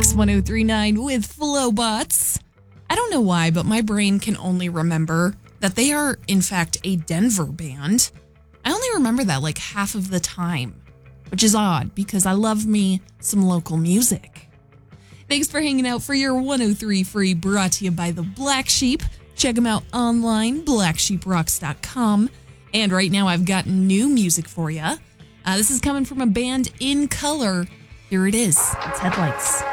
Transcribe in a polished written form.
Mix 1039 with Flowbots. I don't know why, but my brain can only remember that they are, in fact, a Denver band. I only remember that like half of the time, which is odd because I love me some local music. Thanks for hanging out for your 103 Free, brought to you by the Black Sheep. Check them out online, blacksheeprocks.com. And right now I've got new music for you. This is coming from a band In Color. Here it is. It's Headlights.